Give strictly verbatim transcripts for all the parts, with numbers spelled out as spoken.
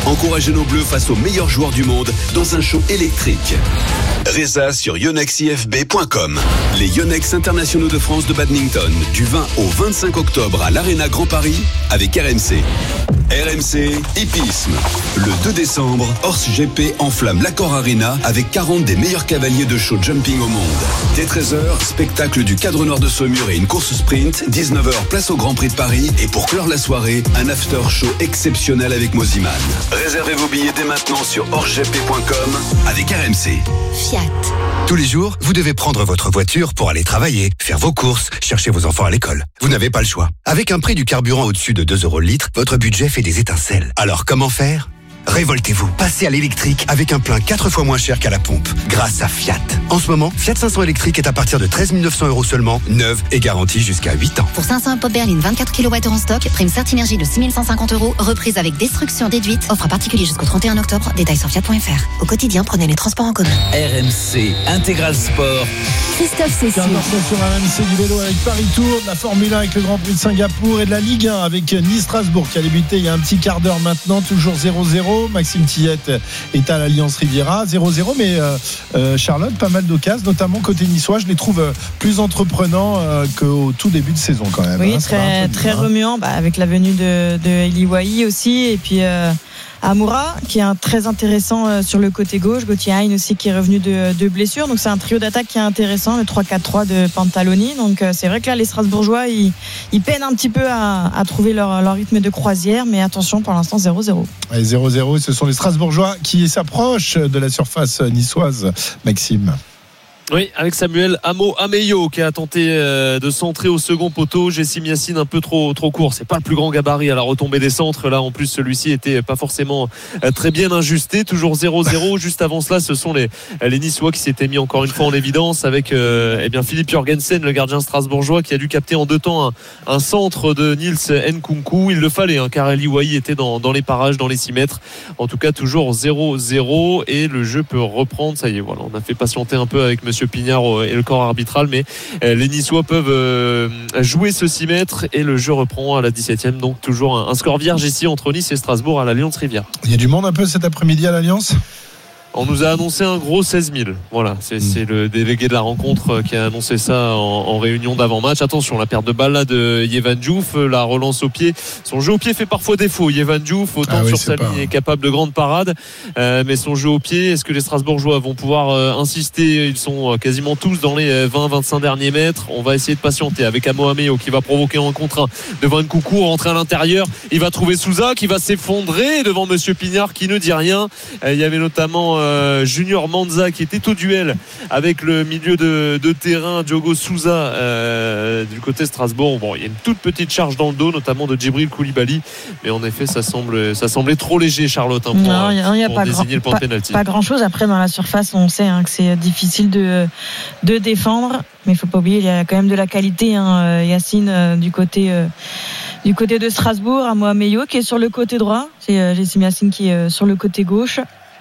Encouragez nos Bleus face aux meilleurs joueurs du monde dans un show électrique. Reza sur yonex i f b point com. Les Yonex internationaux de France de badminton du vingt au vingt-cinq octobre à l'Arena Grand Paris avec R M C. R M C Hippisme. Le deux décembre, Horse G P enflamme l'Accor Arena avec quarante des meilleurs cavaliers de show jumping au monde. Dès treize heures, spectacle du cadre nord de Saumur et une course sprint. dix-neuf heures, place au Grand Prix de Paris. Et pour clore la soirée, un after show exceptionnel avec Moziman. Réservez vos billets dès maintenant sur horse g p point com avec R M C. Fiat. Tous les jours, vous devez prendre votre voiture pour aller travailler, faire vos courses, chercher vos enfants à l'école. Vous n'avez pas le choix. Avec un prix du carburant au-dessus de deux euros le litre, votre budget fait des étincelles. Alors comment faire ? Révoltez-vous, passez à l'électrique avec un plein quatre fois moins cher qu'à la pompe, grâce à Fiat. En ce moment, Fiat cinq cents électrique est à partir de treize mille neuf cents euros seulement, neuve et garantie jusqu'à huit ans. Pour cinq cents pop berline vingt-quatre kilowattheures en stock, prime Certinergie de six mille cent cinquante euros, reprise avec destruction déduite, offre à particulier jusqu'au trente et un octobre, détails sur fiat point f r. Au quotidien, prenez les transports en commun. R M C Intégral Sport. Christophe Cécile. Sur R M C du vélo avec Paris Tour, de la Formule un avec le Grand Prix de Singapour et de la Ligue un avec Nice-Strasbourg qui a débuté il y a un petit quart d'heure maintenant, toujours zéro zéro. Maxime Tillet est à l'Alliance Riviera, zéro zéro, mais euh, euh, Charlotte, pas mal d'occasions, notamment côté niçois, je les trouve euh, plus entreprenants euh, qu'au tout début de saison quand même. Oui, hein, très, très hein. remuant, bah, avec la venue de, de Eli Wahi aussi, et puis euh, Amoura qui est un, très intéressant euh, sur le côté gauche, Gauthier Hein aussi qui est revenu de, de blessure, donc c'est un trio d'attaque qui est intéressant, le trois quatre trois de Pantaloni, donc euh, c'est vrai que là les Strasbourgeois ils, ils peinent un petit peu à, à trouver leur, leur rythme de croisière, mais attention pour l'instant zéro zéro. Et zéro zéro, ce sont les Strasbourgeois qui s'approchent de la surface niçoise, Maxime. Oui, avec Samuel Amo Ameyo qui a tenté euh, de centrer au second poteau. Jessim Yassine un peu trop trop court. C'est pas le plus grand gabarit à la retombée des centres. Là, en plus, celui-ci était pas forcément euh, très bien ajusté. Toujours zéro zéro. Juste avant cela, ce sont les les Niçois qui s'étaient mis encore une fois en évidence avec euh, eh bien Philippe Jorgensen, le gardien strasbourgeois, qui a dû capter en deux temps un, un centre de Nils Nkunku. Il le fallait, hein, car Eli Wahi était dans dans les parages, dans les six mètres. En tout cas, toujours zéro zéro et le jeu peut reprendre. Ça y est, voilà, on a fait patienter un peu avec Monsieur Monsieur Pignard et le corps arbitral, mais les Niçois peuvent jouer ce six mètres et le jeu reprend à la dix-septième, donc toujours un score vierge ici entre Nice et Strasbourg à l'Alliance Riviera. Il y a du monde un peu cet après-midi à l'Alliance ? On nous a annoncé un gros seize mille. Voilà, c'est, mmh. c'est le délégué de la rencontre qui a annoncé ça en, en réunion d'avant-match. Attention, la perte de balle là de Yevan Diouf, la relance au pied. Son jeu au pied fait parfois défaut. Yevan Diouf, autant ah oui, sur sa pas... ligne, est capable de grandes parades, euh, mais son jeu au pied, est-ce que les Strasbourgeois vont pouvoir euh, insister ? Ils sont quasiment tous dans les vingt vingt-cinq derniers mètres. On va essayer de patienter avec Amo Ameyo qui va provoquer un contre un devant Nkunku, rentrer à l'intérieur. Il va trouver Souza qui va s'effondrer devant Monsieur Pignard qui ne dit rien. Euh, il y avait notamment Euh, Junior Manza qui était au duel avec le milieu de, de terrain Diogo Souza euh, du côté Strasbourg. Bon, il y a une toute petite charge dans le dos, notamment de Djibril Koulibaly, mais en effet ça semble ça semblait trop léger, Charlotte, hein, pour, non, y a, y a pour pas désigner grand, le point pas, de pénalty. Pas grand chose après dans la surface, on sait hein, que c'est difficile de, de défendre, mais il faut pas oublier il y a quand même de la qualité, hein, Yacine, euh, du côté euh, du côté de Strasbourg, à Mohameyo qui est sur le côté droit, c'est euh, Jessim Yassine qui est euh, sur le côté gauche.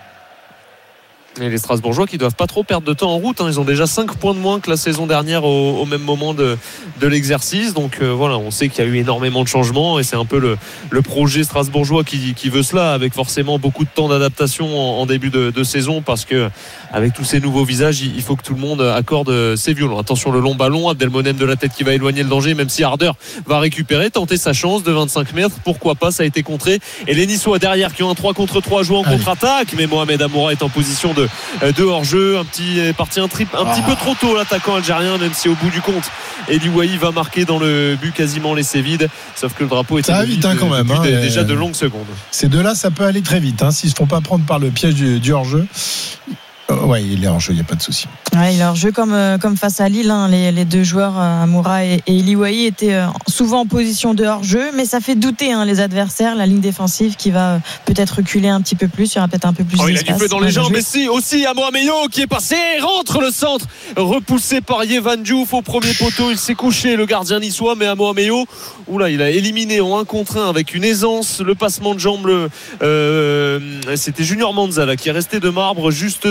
Et les Strasbourgeois qui doivent pas trop perdre de temps en route, hein. Ils ont déjà cinq points de moins que la saison dernière au, au même moment de, de l'exercice. Donc euh, voilà, on sait qu'il y a eu énormément de changements et c'est un peu le, le projet strasbourgeois qui, qui veut cela, avec forcément beaucoup de temps d'adaptation en, en début de, de saison, parce que avec tous ces nouveaux visages, il, il faut que tout le monde accorde ses violons. Attention, le long ballon, Abdelmonem de la tête qui va éloigner le danger, même si Harder va récupérer, tenter sa chance de vingt-cinq mètres, pourquoi pas, ça a été contré. Et les Niçois derrière qui ont un trois contre trois joué en Allez. contre-attaque, mais Mohamed Amoura est en position de de hors-jeu, un petit parti un, trip, un ah. petit peu trop tôt l'attaquant algérien, même si au bout du compte Eli Wahi va marquer dans le but quasiment laissé vide, sauf que le drapeau était ça vite hein, quand même, hein, de, déjà de longues secondes. Ces deux-là ça peut aller très vite hein, s'ils ne se font pas prendre par le piège du, du hors-jeu. Euh, ouais, il est hors jeu, il n'y a pas de souci. Ouais, il est hors jeu comme, euh, comme face à Lille. Hein, les, les deux joueurs, euh, Amoura et, et Eli Wahi, étaient euh, souvent en position de hors jeu, mais ça fait douter hein, les adversaires. La ligne défensive qui va euh, peut-être reculer un petit peu plus, il y aura peut-être un peu plus oh, d'espace. Il a du feu dans les jambes, mais si, aussi Amo Ameyo qui est passé, rentre le centre, repoussé par Yevan Diouf au premier poteau. Il s'est couché, le gardien niçois, mais Amo Ameyo, oula, il a éliminé en un contre un avec une aisance le passement de jambes. Le, euh, c'était Junior Manza là, qui est resté de marbre juste devant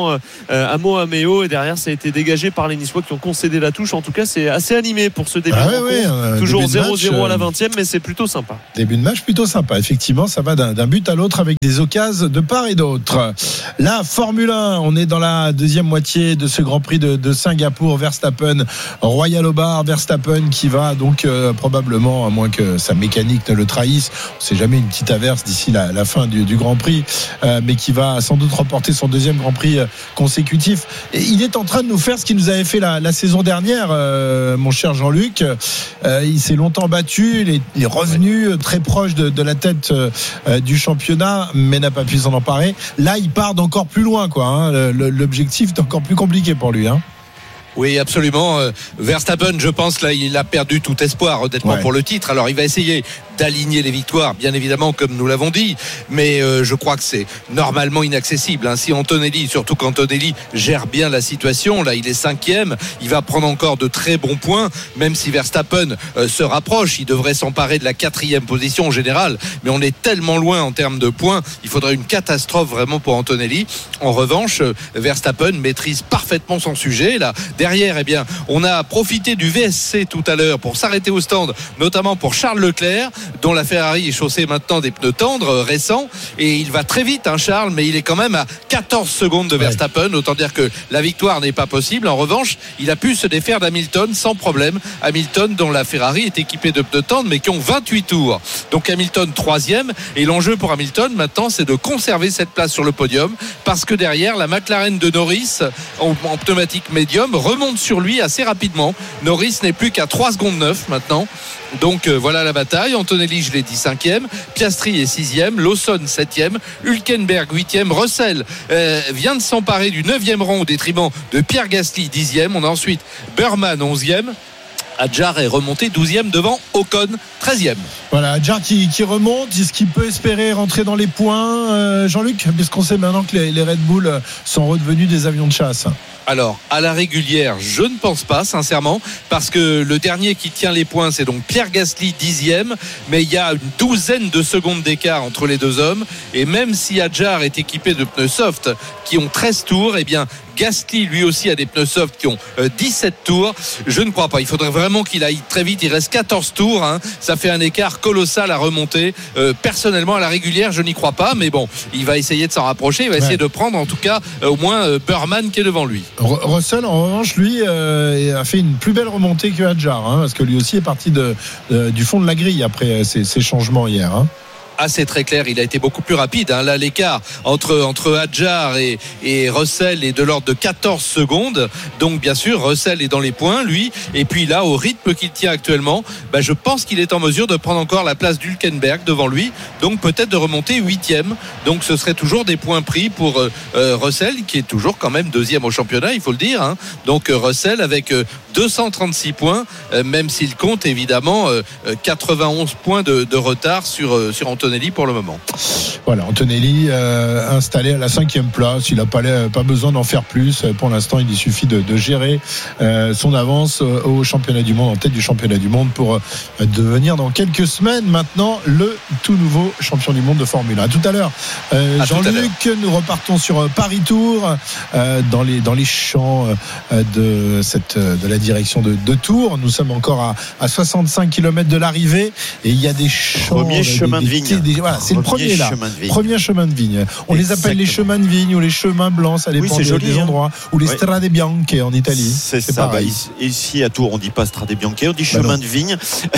devant euh, Amo Ameo, et derrière ça a été dégagé par les Niçois qui ont concédé la touche. En tout cas, c'est assez animé pour ce début ah de ouais, rencontre. ouais, euh, Toujours début de zéro zéro match, à la vingtième, mais c'est plutôt sympa. Début de match plutôt sympa. Effectivement, ça va d'un, d'un but à l'autre avec des occasions de part et d'autre. La Formule un, on est dans la deuxième moitié de ce Grand Prix de, de Singapour. Verstappen, Royal au bar, Verstappen qui va donc euh, probablement, à moins que sa mécanique ne le trahisse, on ne sait jamais, une petite averse d'ici la, la fin du, du Grand Prix, euh, mais qui va sans doute remporter son deuxième Grand Prix euh, consécutif. Et il est en train de nous faire ce qu'il nous avait fait la, la saison dernière, euh, mon cher Jean-Luc. Euh, il s'est longtemps battu, il est, il est revenu très proche de, de la tête euh, du championnat, mais n'a pas pu s'en emparer. Là, il part d'encore plus loin, quoi. Hein. Le, l'objectif est encore plus compliqué pour lui. Hein. Oui, absolument. Verstappen, je pense, là, il a perdu tout espoir, honnêtement, ouais. pour le titre. Alors, il va essayer d'aligner les victoires, bien évidemment, comme nous l'avons dit, mais euh, je crois que c'est normalement inaccessible. Hein. Si Antonelli, surtout qu'Antonelli gère bien la situation, là, il est cinquième, il va prendre encore de très bons points, même si Verstappen euh, se rapproche, il devrait s'emparer de la quatrième position en général, mais on est tellement loin en termes de points, il faudrait une catastrophe vraiment pour Antonelli. En revanche, Verstappen maîtrise parfaitement son sujet, là. Derrière, eh bien, on a profité du V S C tout à l'heure pour s'arrêter au stand, notamment pour Charles Leclerc, dont la Ferrari est chaussée maintenant des pneus tendres euh, récents, et il va très vite, hein, Charles, mais il est quand même à quatorze secondes de Verstappen, ouais. Autant dire que la victoire n'est pas possible. En revanche, il a pu se défaire d'Hamilton sans problème. Hamilton, dont la Ferrari est équipée de pneus tendres, mais qui ont vingt-huit tours. Donc Hamilton troisième, et l'enjeu pour Hamilton maintenant, c'est de conserver cette place sur le podium, parce que derrière, la McLaren de Norris en, en pneumatique médium remonte sur lui assez rapidement. Norris n'est plus qu'à trois secondes neuf maintenant. Donc euh, voilà la bataille. Antonelli, je l'ai dit, cinquième, Piastri est sixième, Lawson septième, Hülkenberg huitième, Russell euh, vient de s'emparer du neuvième rang au détriment de Pierre Gasly dixième. On a ensuite Burman onzième. Hadjar est remonté douzième devant Ocon treizième. Voilà, Hadjar qui, qui remonte. Est-ce qu'il peut espérer rentrer dans les points, euh, Jean-Luc, puisqu'on sait maintenant que les, les Red Bull sont redevenus des avions de chasse? Alors, à la régulière, je ne pense pas, sincèrement, parce que le dernier qui tient les points, c'est donc Pierre Gasly, dixième, mais il y a une douzaine de secondes d'écart entre les deux hommes, et même si Hadjar est équipé de pneus soft qui ont treize tours, eh bien, Gasly, lui aussi, a des pneus soft qui ont dix-sept tours. Je ne crois pas. Il faudrait vraiment qu'il aille très vite. Il reste quatorze tours. Hein. Ça fait un écart colossal à remonter. Euh, personnellement, à la régulière, je n'y crois pas. Mais bon, il va essayer de s'en rapprocher. Il va essayer ouais. de prendre, en tout cas, euh, au moins euh, Burman qui est devant lui. R- Russell, en revanche, lui, euh, a fait une plus belle remontée que Hadjar. Hein, parce que lui aussi est parti de, de, du fond de la grille après ces, ces changements hier. Hein. Ah, c'est très clair, il a été beaucoup plus rapide. Hein. Là, l'écart entre, entre Hadjar et, et Russell est de l'ordre de quatorze secondes. Donc, bien sûr, Russell est dans les points, lui. Et puis là, au rythme qu'il tient actuellement, bah, je pense qu'il est en mesure de prendre encore la place d'Hülkenberg devant lui. Donc, peut-être de remonter huitième. Donc, ce serait toujours des points pris pour euh, Russell, qui est toujours quand même deuxième au championnat, il faut le dire. Hein. Donc, euh, Russell avec euh, deux cent trente-six points, euh, même s'il compte évidemment euh, quatre-vingt-onze points de, de retard sur, euh, sur Antonelli pour le moment. Voilà, Antonelli euh, installé à la cinquième place. Il n'a pas, pas besoin d'en faire plus. Pour l'instant, il suffit de, de gérer euh, son avance au championnat du monde, en tête du championnat du monde, pour euh, devenir dans quelques semaines maintenant le tout nouveau champion du monde de Formule un. À tout à l'heure, euh, Jean-Luc, nous repartons sur Paris Tours euh, dans les dans les champs euh, de cette de la direction de, de Tours. Nous sommes encore à, à soixante-cinq kilomètres de l'arrivée et il y a des champs. Premier chemin des, de vigne. Des, voilà, c'est premier le premier là. Chemin de vigne. Premier chemin de vigne. On Exactement. Les appelle les chemins de vigne ou les chemins blancs, ça dépend oui, des, joli, des hein. endroits. Ou les ouais. Strade Bianche en Italie. C'est, c'est ça. Bah, ici à Tours, on dit pas Strade Bianche, on dit bah chemin non. de vigne.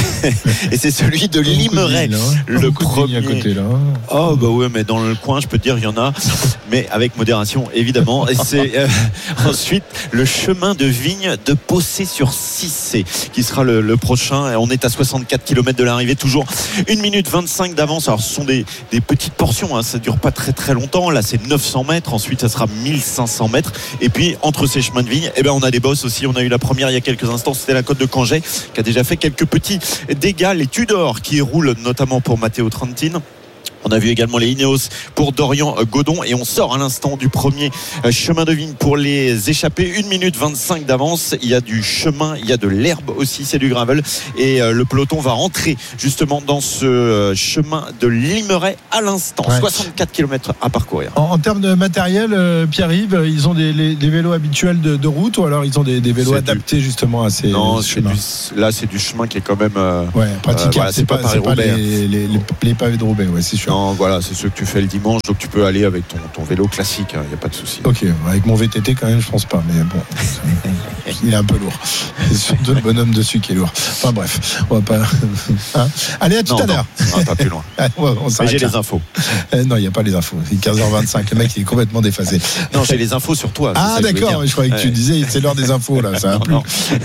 Et c'est celui de Limeray. De hein. Le premier à côté là. Oh bah ouais, mais dans le coin, je peux te dire, il y en a, mais avec modération évidemment. Et c'est euh, ensuite le chemin de vigne de Possé-sur-Cissé qui sera le, le prochain. On est à soixante-quatre kilomètres de l'arrivée, toujours une minute vingt-cinq d'avance. Alors ce sont des, des petites portions, hein. Ça dure pas très très longtemps. Là c'est neuf cents mètres, ensuite ça sera mille cinq cents mètres. Et puis entre ces chemins de vigne, eh ben, on a des bosses aussi. On a eu la première il y a quelques instants, c'était la côte de Cangé qui a déjà fait quelques petits dégâts. Les Tudors qui roulent notamment pour Matteo Trentin. On a vu également les Ineos pour Dorian Godon et on sort à l'instant du premier chemin de vigne pour les échappés. une minute vingt-cinq d'avance. Il y a du chemin, il y a de l'herbe aussi, c'est du gravel. Et le peloton va rentrer justement dans ce chemin de Limeray à l'instant. Ouais. soixante-quatre kilomètres à parcourir. En, en termes de matériel, euh, Pierre-Yves, ils ont des, les, des vélos habituels de, de route ou alors ils ont des, des vélos c'est adaptés du... justement à ces non, c'est du, là c'est du chemin qui est quand même euh, ouais, pratique. Euh, voilà, c'est, c'est pas, pas, c'est pas les, les, les, les pavés de Roubaix, ouais, c'est sûr. Non, voilà, c'est ceux que tu fais le dimanche, donc tu peux aller avec ton, ton vélo classique, il hein, n'y a pas de souci. Ok, avec mon V T T quand même, je pense pas, mais bon, il est un peu lourd. C'est surtout le bonhomme dessus qui est lourd. Enfin bref, on va pas. Hein allez, à tout non, à l'heure. Non, non, pas plus loin. on va, on mais j'ai les infos. Euh, non, il n'y a pas les infos. C'est quinze heures vingt-cinq. Le mec, il est complètement déphasé. Non, j'ai les infos sur toi. Ah, d'accord. Je, je croyais que ouais. tu disais c'est l'heure des infos là. Ça a plu.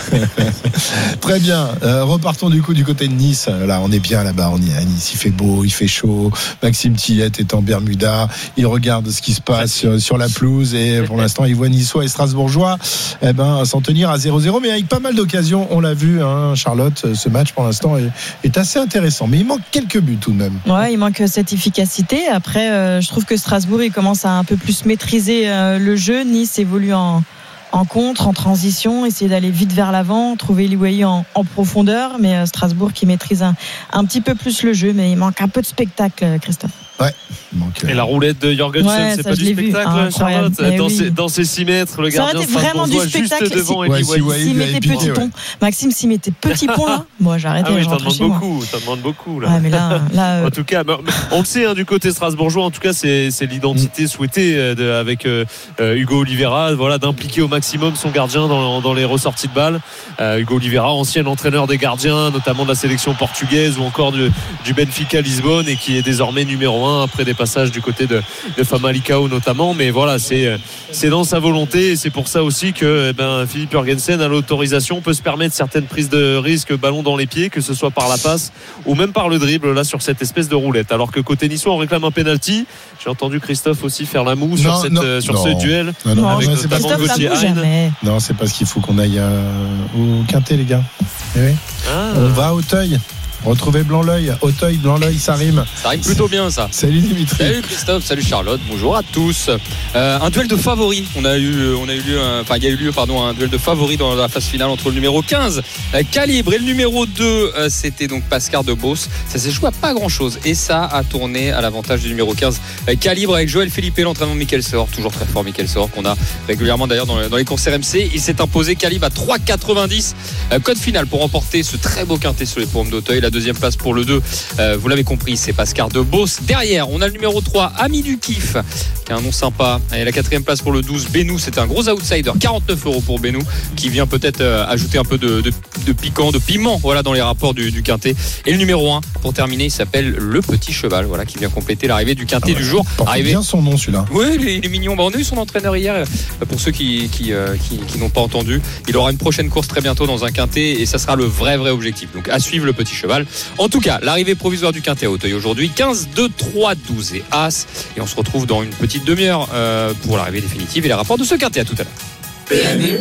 Très bien. Euh, repartons du coup du côté de Nice. Là, on est bien là-bas. On est à Nice. Il fait beau, il fait chaud. Maxime Tillet est en Bermuda. Il regarde ce qui se passe sur, sur la pelouse et pour l'instant, il voit Niçois et Strasbourgeois eh ben, s'en tenir à zéro zéro, mais avec pas mal d'occasions. On l'a vu, hein, Charlotte. Ce match pour l'instant est, est assez intéressant, mais il manque quelques buts tout de même. Ouais, il manque cette efficacité. Après, euh, je trouve que Strasbourg il commence à un peu plus maîtriser euh, le jeu. Nice évolue en en contre, en transition, essayer d'aller vite vers l'avant, trouver Eliwayi en, en profondeur, mais euh, Strasbourg qui maîtrise un, un petit peu plus le jeu, mais il manque un peu de spectacle, Christophe. Ouais. Donc, euh... Et la roulette de Jorgensen, ouais, c'est pas du spectacle, ah, Charlotte. Dans, oui. ses, dans ses six mètres, le gardien de vraiment du spectacle. Juste devant si, ouais, si s'il mettait petit pont, ouais. Maxime, s'il mettait petit pont là, moi j'arrêtais. Ah oui, je t'en demandes beaucoup, t'en demandes beaucoup là. Ouais, mais là, là euh... en tout cas, on le sait hein, du côté strasbourgeois. En tout cas, c'est, c'est l'identité mm. souhaitée de, avec euh, Hugo Oliveira, voilà, d'impliquer au maximum son gardien dans, dans les ressorties de balles. Euh, Hugo Oliveira, ancien entraîneur des gardiens, notamment de la sélection portugaise ou encore du, du Benfica Lisbonne, et qui est désormais numéro un après des passages du côté de, de Famalicão notamment. Mais voilà, c'est, c'est dans sa volonté, et c'est pour ça aussi que eh ben, Philippe Jorgensen à l'autorisation peut se permettre certaines prises de risque ballon dans les pieds, que ce soit par la passe ou même par le dribble là sur cette espèce de roulette. Alors que côté niçois on réclame un penalty. J'ai entendu Christophe aussi faire la moue sur, cette, non, euh, sur non. ce duel non, non, avec non, notamment Gauthier Hain. Non, c'est parce qu'il faut qu'on aille à, au Quintet les gars. Eh oui. ah. On va à Auteuil. Retrouver Blanc-l'œil, Auteuil, Blanc-l'œil, ça rime. Ça rime plutôt bien ça. Salut Dimitri. Salut Christophe, salut Charlotte, bonjour à tous. Euh, un duel de favoris. On a eu, on a eu lieu, enfin il y a eu lieu, pardon, un duel de favoris dans la phase finale entre le numéro quinze, euh, Calibre, et le numéro deux, euh, c'était donc Pascal de Beauce. Ça s'est joué à pas grand chose et ça a tourné à l'avantage du numéro quinze, euh, Calibre, avec Joël Philippe et l'entraînement de Mickaël Sor, toujours très fort Mickaël Sor, qu'on a régulièrement d'ailleurs dans, dans les courses R M C. Il s'est imposé Calibre à trois quatre-vingt-dix. Euh, code final pour remporter ce très beau quintet sur les pommes d'Auteuil. La deuxième place pour le deux, euh, vous l'avez compris, c'est Pascal de Beauce. Derrière, on a le numéro trois, Ami du Kiff, qui a un nom sympa. Et la quatrième place pour le douze, Benou, c'est un gros outsider, quarante-neuf euros pour Benou, qui vient peut-être euh, ajouter un peu de, de, de piquant, de piment, voilà, dans les rapports du, du quintet. Et le numéro un, pour terminer, il s'appelle Le Petit Cheval, voilà, qui vient compléter l'arrivée du quintet ah ouais, du jour. Arrivé bien son nom celui-là. Oui, il est, il est mignon. Bah, on a eu son entraîneur hier. Pour ceux qui, qui, euh, qui, qui n'ont pas entendu, il aura une prochaine course très bientôt dans un quintet et ça sera le vrai vrai objectif. Donc à suivre Le Petit Cheval. En tout cas, l'arrivée provisoire du quintet à Auteuil aujourd'hui, quinze, deux, trois, douze et As. Et on se retrouve dans une petite demi-heure euh, pour l'arrivée définitive et les rapports de ce quintet. À tout à l'heure. P M U.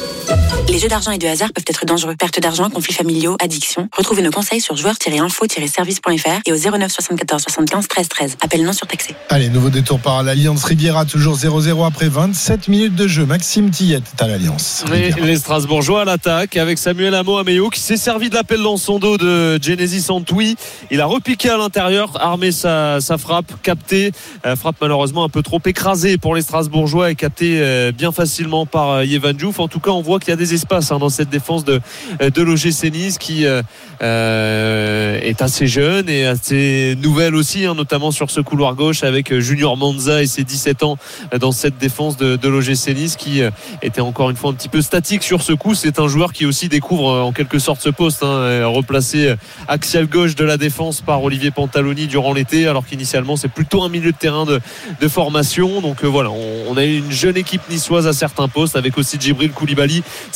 Les jeux d'argent et de hasard peuvent être dangereux. Perte d'argent, conflits familiaux, addiction. Retrouvez nos conseils sur joueurs tiret info tiret service point f r et au zéro neuf soixante-quatorze soixante-quinze treize treize. Appel non surtaxé. Allez, nouveau détour par l'Alliance Riviera, toujours zéro zéro après vingt-sept minutes de jeu. Maxime Tillet est à l'Alliance. Les, les Strasbourgeois à l'attaque avec Samuel Amo-Ameyo qui s'est servi de l'appel dans son dos de Genesis Antwi. Il a repiqué à l'intérieur, armé sa, sa frappe, capté. Euh, frappe malheureusement un peu trop écrasée pour les Strasbourgeois et capté euh, bien facilement par euh, Yevan Diouf. En tout cas, on voit qu'il y a des espaces hein, dans cette défense de, de l'O G C Nice qui euh, euh, est assez jeune et assez nouvelle aussi, hein, notamment sur ce couloir gauche avec Junior Manza et ses dix-sept ans dans cette défense de, de l'O G C Nice qui euh, était encore une fois un petit peu statique sur ce coup. C'est un joueur qui aussi découvre euh, en quelque sorte ce poste, hein, replacé axial gauche de la défense par Olivier Pantaloni durant l'été, alors qu'initialement c'est plutôt un milieu de terrain de, de formation. Donc euh, voilà, on, on a une jeune équipe niçoise à certains postes avec aussi Djibril Koulibaly. Ça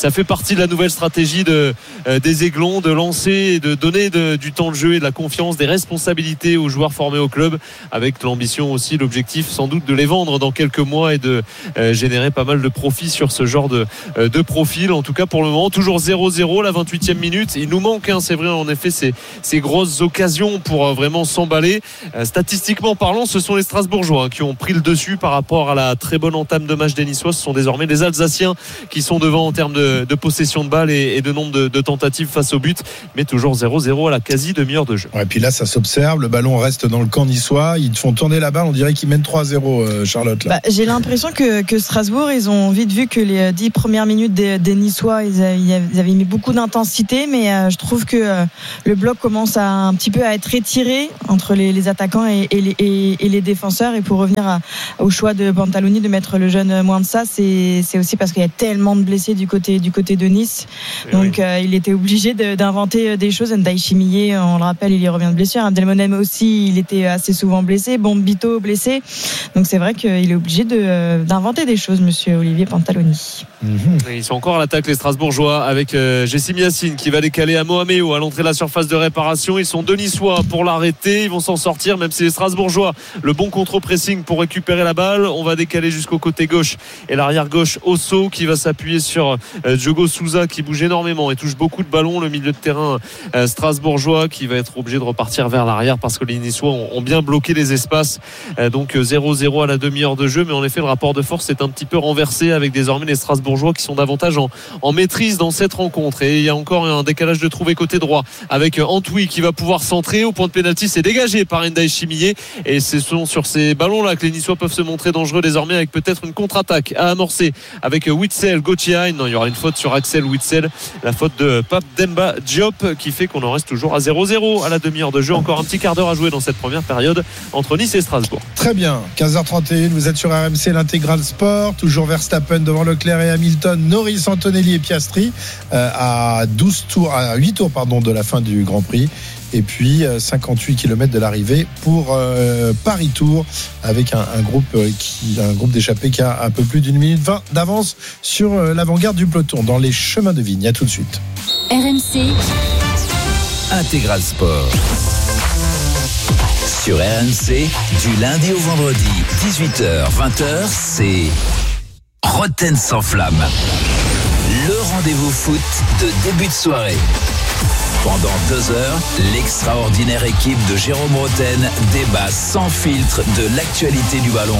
ça fait partie de la nouvelle stratégie de, euh, des Aiglons, de lancer et de donner de, du temps de jeu et de la confiance, des responsabilités aux joueurs formés au club, avec l'ambition aussi, l'objectif sans doute de les vendre dans quelques mois et de euh, générer pas mal de profits sur ce genre de, euh, de profil. En tout cas pour le moment toujours zéro zéro, la vingt-huitième minute. Il nous manque hein, c'est vrai en effet ces, ces grosses occasions pour euh, vraiment s'emballer. euh, statistiquement parlant, ce sont les Strasbourgeois hein, qui ont pris le dessus par rapport à la très bonne entame de match des Niçois. Ce sont désormais les Alsaciens qui sont devant en termes de, de possession de balle et, et de nombre de, de tentatives face au but, mais toujours zéro zéro à la quasi demi-heure de jeu. Ouais, et puis là ça s'observe, le ballon reste dans le camp niçois, ils font tourner la balle, on dirait qu'ils mènent trois zéro, euh, Charlotte là. Bah, j'ai l'impression que, que Strasbourg, ils ont vite vu que les dix premières minutes des, des Niçois, ils avaient, ils avaient mis beaucoup d'intensité, mais euh, je trouve que euh, le bloc commence à, un petit peu à être étiré entre les, les attaquants et, et, les, et, et les défenseurs. Et pour revenir à, au choix de Pantaloni de mettre le jeune moins de ça, c'est, c'est aussi parce qu'il y a tellement de blessés du côté, du côté de Nice. Et donc oui. euh, il était obligé de, d'inventer des choses. Ndaï Chimillé, on le rappelle, il y revient de blessure. Abdelmonem aussi, il était assez souvent blessé. Bombito blessé. Donc c'est vrai qu'il est obligé de, d'inventer des choses, monsieur Olivier Pantaloni. Mmh. Ils sont encore à l'attaque les Strasbourgeois avec euh, Jessim Yassine qui va décaler à Mohaméo à l'entrée de la surface de réparation. Ils sont deux Niçois pour l'arrêter, ils vont s'en sortir même si les Strasbourgeois le bon contre-pressing pour récupérer la balle. On va décaler jusqu'au côté gauche et l'arrière gauche Osso qui va s'appuyer sur euh, Diogo Souza qui bouge énormément et touche beaucoup de ballons. Le milieu de terrain euh, strasbourgeois qui va être obligé de repartir vers l'arrière parce que les Niçois ont, ont bien bloqué les espaces. euh, donc zéro zéro à la demi-heure de jeu, mais en effet le rapport de force est un petit peu renversé avec désormais les Strasbourgeois qui sont davantage en, en maîtrise dans cette rencontre. Et il y a encore un décalage de trouver côté droit avec Antoui qui va pouvoir centrer au point de pénalty. C'est dégagé par Ndaï Chimillé et ce sont sur ces ballons là que les Niçois peuvent se montrer dangereux désormais, avec peut-être une contre-attaque à amorcer avec Witsel, Gauthier. Non, il y aura une faute sur Axel Witsel, la faute de Pape Demba Diop qui fait qu'on en reste toujours à zéro zéro à la demi-heure de jeu. Encore un petit quart d'heure à jouer dans cette première période entre Nice et Strasbourg. Très bien, quinze heures trente et une, vous êtes sur R M C, l'intégral sport, toujours Verstappen devant Leclerc et Hamilton, Norris, Antonelli et Piastri euh, à douze tours, à huit tours pardon, de la fin du Grand Prix. Et puis euh, cinquante-huit kilomètres de l'arrivée pour euh, Paris Tour avec un, un groupe euh, qui un groupe d'échappés qui a un peu plus d'une minute vingt d'avance sur euh, l'avant-garde du peloton dans les chemins de Vigne. À tout de suite. R M C Intégral Sport. Sur R M C, du lundi au vendredi, dix-huit heures vingt heures, c'est Roten sans flamme. Le rendez-vous foot de début de soirée. Pendant deux heures, l'extraordinaire équipe de Jérôme Roten débat sans filtre de l'actualité du ballon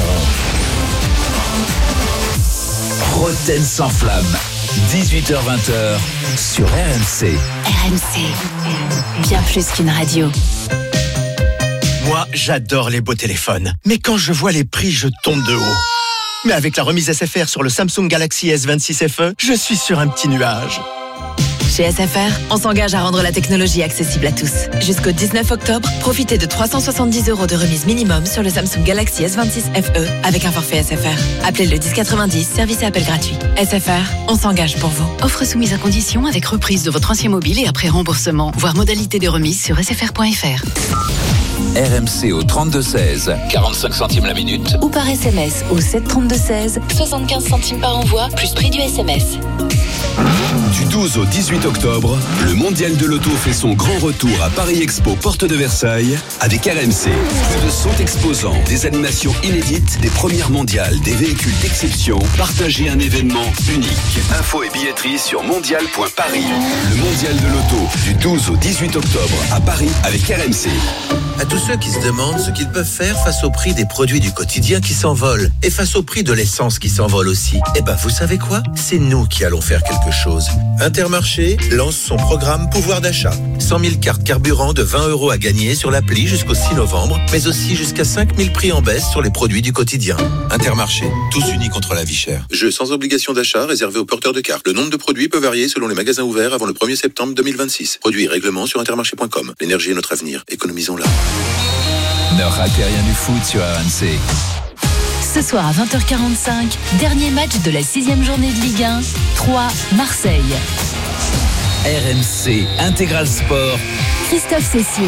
rond. Roten sans flamme, dix-huit heures vingt heures sur R M C. R M C, bien plus qu'une radio. Moi, j'adore les beaux téléphones. Mais quand je vois les prix, je tombe de haut. Mais avec la remise S F R sur le Samsung Galaxy S vingt-six F E, je suis sur un petit nuage. Chez S F R, on s'engage à rendre la technologie accessible à tous. Jusqu'au dix-neuf octobre, profitez de trois cent soixante-dix euros de remise minimum sur le Samsung Galaxy S vingt-six F E avec un forfait S F R. Appelez le dix quatre-vingt-dix, service et appel gratuit. S F R, on s'engage pour vous. Offre soumise à condition avec reprise de votre ancien mobile et après remboursement. Voir modalité de remise sur s f r point f r. R M C au trente-deux seize, quarante-cinq centimes la minute. Ou par S M S au sept trente-deux seize, soixante-quinze centimes par envoi, plus prix du S M S. Du douze au dix-huit octobre, le Mondial de l'Auto fait son grand retour à Paris Expo, porte de Versailles, avec R M C. Plus de cent exposants, des animations inédites, des premières mondiales, des véhicules d'exception. Partagez un événement unique. Infos et billetterie sur mondial point paris. Le Mondial de l'Auto, du douze au dix-huit octobre, à Paris, avec R M C. À tous ceux qui se demandent ce qu'ils peuvent faire face au prix des produits du quotidien qui s'envolent et face au prix de l'essence qui s'envole aussi, eh ben vous savez quoi ? C'est nous qui allons faire quelque chose. Intermarché lance son programme pouvoir d'achat. cent mille cartes carburant de vingt euros à gagner sur l'appli jusqu'au six novembre, mais aussi jusqu'à cinq mille prix en baisse sur les produits du quotidien. Intermarché, tous unis contre la vie chère. Jeu sans obligation d'achat réservé aux porteurs de cartes. Le nombre de produits peut varier selon les magasins ouverts avant le premier septembre deux mille vingt-six. Produits et règlements sur intermarché point com. L'énergie est notre avenir. Économisons-la. Ne ratez rien du foot sur R M C. Ce soir à vingt heures quarante-cinq, dernier match de la sixième journée de Ligue un, trois Marseille. R M C Intégral Sport. Christophe Cessier.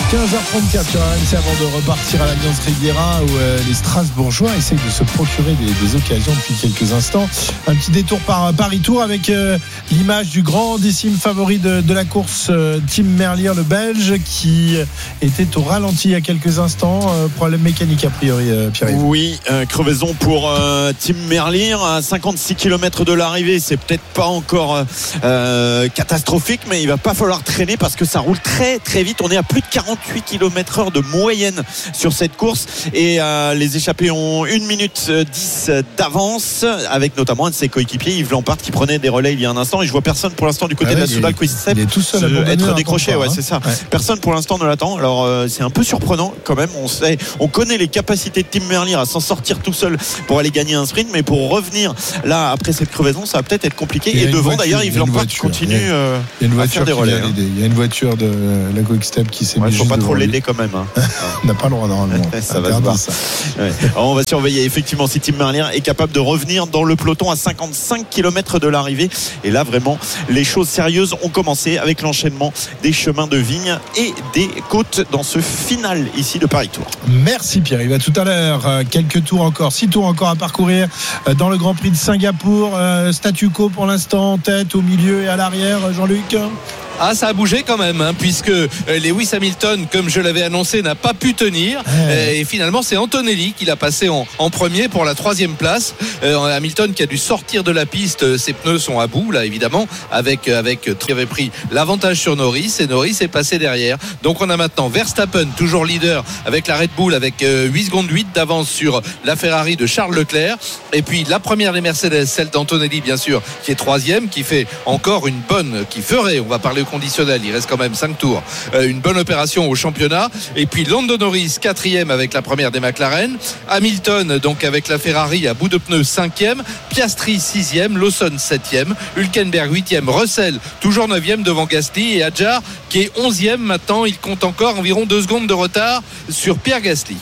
quinze heures trente-quatre sur R M C avant de repartir à l'Alliance Riviera où euh, les Strasbourgeois essayent de se procurer des, des occasions depuis quelques instants. Un petit détour par Paris-Tours avec euh, l'image du grandissime favori de, de la course, euh, Tim Merlier, le Belge, qui était au ralenti il y a quelques instants. Euh, problème mécanique a priori, euh, Pierre-Yves. Oui, euh, crevaison pour euh, Tim Merlier à cinquante-six kilomètres de l'arrivée. C'est peut-être pas encore euh, catastrophique, mais il va pas falloir traîner parce que ça roule très très vite. On est à plus de quarante-huit kilomètres heure de moyenne sur cette course et euh, les échappés ont une minute dix d'avance avec notamment un de ses coéquipiers, Yves Lampard, qui prenait des relais il y a un instant et je vois personne pour l'instant du côté ah ouais, de la Soudal Quick Step il est tout seul à être décroché. Pas, ouais, hein. c'est ça. Ouais. Personne pour l'instant ne l'attend. Alors euh, c'est un peu surprenant quand même. On sait, on connaît les capacités de Tim Merlier à s'en sortir tout seul pour aller gagner un sprint, mais pour revenir là après cette crevaison, ça va peut-être être compliqué. Et devant voiture, d'ailleurs, Yves Lampard continue il y a, euh, il y a une à faire des relais. Hein. Il y a une voiture de la Quick Step qui s'est ouais, mise. Il ne faut pas trop l'aider quand même. Hein. On n'a pas le droit normalement. Ça va se voir. Ça. Ouais. Alors, on va surveiller effectivement si Tim Merlier est capable de revenir dans le peloton à cinquante-cinq kilomètres de l'arrivée. Et là, vraiment, les choses sérieuses ont commencé avec l'enchaînement des chemins de vigne et des côtes dans ce final ici de Paris-Tours. Merci Pierre. Il va tout à l'heure. Quelques tours encore, six tours encore à parcourir dans le Grand Prix de Singapour. Statu quo pour l'instant, en tête, au milieu et à l'arrière. Jean-Luc. Ah, ça a bougé quand même, hein, puisque Lewis Hamilton, comme je l'avais annoncé, n'a pas pu tenir. Ouais. Et finalement, c'est Antonelli qui l'a passé en, en premier pour la troisième place. Euh, Hamilton qui a dû sortir de la piste, ses pneus sont à bout, là, évidemment, avec avec qui avait pris l'avantage sur Norris et Norris est passé derrière. Donc, on a maintenant Verstappen, toujours leader avec la Red Bull, avec euh, huit secondes huit d'avance sur la Ferrari de Charles Leclerc. Et puis, la première des Mercedes, celle d'Antonelli, bien sûr, qui est troisième, qui fait encore une bonne, qui ferait, on va parler conditionnel, il reste quand même cinq tours, euh, une bonne opération au championnat. Et puis Lando Norris quatrième avec la première des McLaren, Hamilton donc avec la Ferrari à bout de pneus cinquième, Piastri sixième, Lawson septième, Hülkenberg huitième, Russell toujours neuvième devant Gasly et Hadjar qui est onzième. Maintenant il compte encore environ deux secondes de retard sur Pierre Gasly.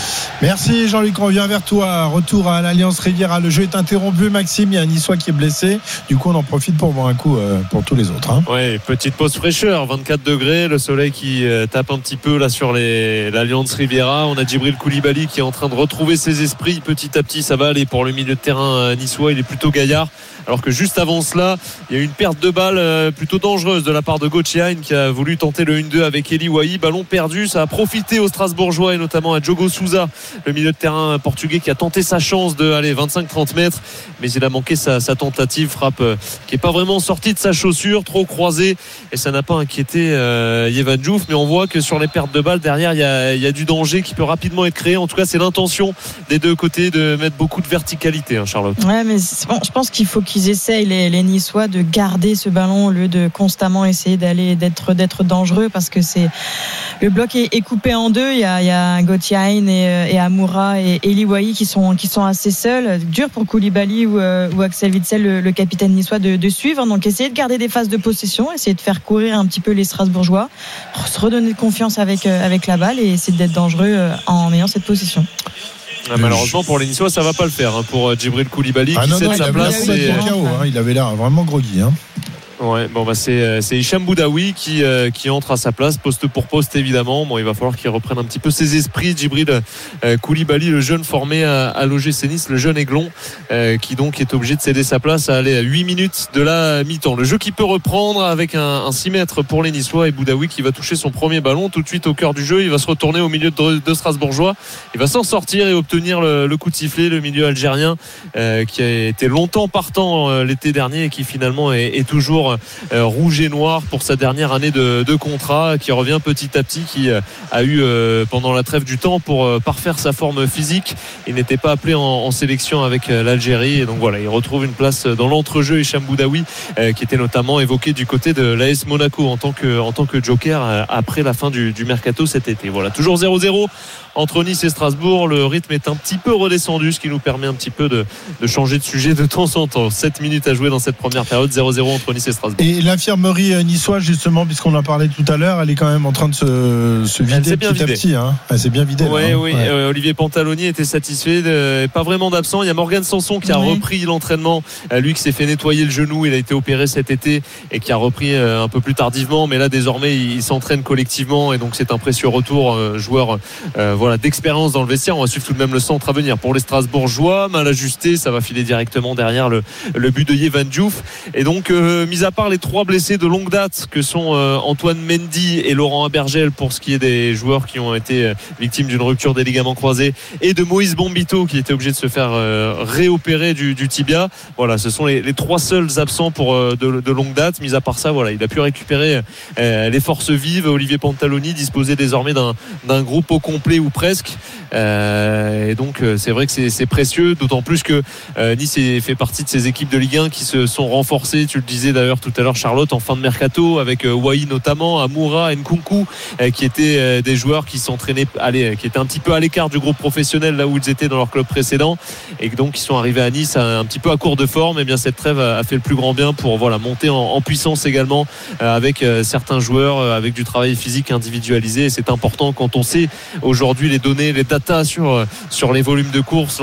Merci Jean-Luc, on revient vers toi. Retour à l'Alliance Riviera. Le jeu est interrompu, Maxime. Il y a un Niçois qui est blessé. Du coup, on en profite pour voir un coup euh, pour tous les autres. Hein. Ouais, petite pause fraîcheur, vingt-quatre degrés, le soleil qui euh, tape un petit peu là sur les, l'Alliance Riviera. On a Djibril Koulibaly qui est en train de retrouver ses esprits. Petit à petit, ça va aller pour le milieu de terrain euh, niçois. Il est plutôt gaillard. Alors que juste avant cela, il y a eu une perte de balle euh, plutôt dangereuse de la part de Gauthier qui a voulu tenter le un deux avec Eli Wahi. Ballon perdu, ça a profité aux Strasbourgeois et notamment à Diogo Sousa, le milieu de terrain portugais qui a tenté sa chance de aller vingt-cinq trente mètres, mais il a manqué sa, sa tentative, frappe euh, qui n'est pas vraiment sortie de sa chaussure, trop croisée, et ça n'a pas inquiété euh, Yevan Diouf. Mais on voit que sur les pertes de balles derrière, il y a, il y a du danger qui peut rapidement être créé. En tout cas, c'est l'intention des deux côtés de mettre beaucoup de verticalité, hein, Charlotte. Ouais, mais bon, je pense qu'il faut qu'ils essayent les, les Niçois de garder ce ballon au lieu de constamment essayer d'aller d'être d'être dangereux, parce que c'est le bloc est, est coupé en deux. Il y a, il y a Gauthier et, et Amoura et Eli Wahi qui sont qui sont assez seuls. Dur pour Koulibaly ou, euh, ou Axel Witsel, le, le capitaine niçois, de, de suivre. Donc essayer de garder des phases de possession, essayer de faire courir un petit peu les Strasbourgeois, se redonner de confiance avec euh, avec la balle et essayer d'être dangereux euh, en ayant cette possession. Ah, malheureusement pour les Niçois ça va pas le faire, hein, pour Djibril Koulibaly ah qui non, cède non, sa place. Et... Chaos, hein, il avait l'air vraiment groggy. Hein. Ouais, bon bah c'est c'est Hicham Boudaoui qui euh, qui entre à sa place poste pour poste évidemment. Bon, il va falloir qu'il reprenne un petit peu ses esprits. Djibril euh, Koulibaly, le jeune formé à, à l'O G C Nice, le jeune aiglon, euh, qui donc est obligé de céder sa place à aller à huit minutes de la mi-temps. Le jeu qui peut reprendre avec un, un six mètres pour les Niçois et Boudaoui qui va toucher son premier ballon tout de suite au cœur du jeu. Il va se retourner au milieu de, de Strasbourgeois. Il va s'en sortir et obtenir le, le coup de sifflet. Le milieu algérien euh, qui a été longtemps partant euh, l'été dernier et qui finalement est, est toujours euh, rouge et noir pour sa dernière année de, de contrat, qui revient petit à petit, qui a eu euh, pendant la trêve du temps pour euh, parfaire sa forme physique. Il n'était pas appelé en, en sélection avec euh, l'Algérie et donc voilà, il retrouve une place dans l'entrejeu. Hicham Boudaoui euh, qui était notamment évoqué du côté de l'A S Monaco en tant que, en tant que joker euh, après la fin du, du mercato cet été. Voilà, toujours zéro zéro entre Nice et Strasbourg, le rythme est un petit peu redescendu, ce qui nous permet un petit peu de, de changer de sujet de temps en temps. sept minutes à jouer dans cette première période, zéro zéro entre Nice et Strasbourg. Et l'infirmerie niçoise, justement, puisqu'on en parlait tout à l'heure, elle est quand même en train de se, se vider petit à petit. Hein. Elle s'est bien vidée. Ouais, là, hein. Oui, ouais. euh, Olivier Pantaloni était satisfait, de, pas vraiment d'absent. Il y a Morgan Sanson qui a oui. repris l'entraînement. Euh, lui qui s'est fait nettoyer le genou, il a été opéré cet été et qui a repris euh, un peu plus tardivement. Mais là, désormais, il, il s'entraîne collectivement et donc c'est un précieux retour. Euh, joueur euh, voilà, d'expérience dans le vestiaire. On va suivre tout de même le centre à venir. Pour les Strasbourgeois, mal ajusté, ça va filer directement derrière le, le but de Yevan Diouf. Et donc, euh, mis à part les trois blessés de longue date que sont euh, Antoine Mendy et Laurent Abergel pour ce qui est des joueurs qui ont été euh, victimes d'une rupture des ligaments croisés et de Moïse Bombito qui était obligé de se faire euh, réopérer du, du tibia. Voilà, ce sont les, les trois seuls absents pour euh, de, de longue date. Mis à part ça, voilà, il a pu récupérer euh, les forces vives. Olivier Pantaloni disposait désormais d'un, d'un groupe au complet ou presque. Euh, et donc c'est vrai que c'est, c'est précieux, d'autant plus que euh, Nice fait partie de ces équipes de Ligue un qui se sont renforcées. Tu le disais d'ailleurs tout à l'heure, Charlotte, en fin de mercato avec euh, Wai notamment, Amoura, Nkunku, euh, qui étaient euh, des joueurs qui s'entraînaient, allez, qui étaient un petit peu à l'écart du groupe professionnel là où ils étaient dans leur club précédent et donc qui sont arrivés à Nice un, un petit peu à court de forme. Et bien cette trêve a, a fait le plus grand bien pour voilà monter en, en puissance également euh, avec euh, certains joueurs, euh, avec du travail physique individualisé. Et c'est important quand on sait aujourd'hui les données, les datas sur sur les volumes de course.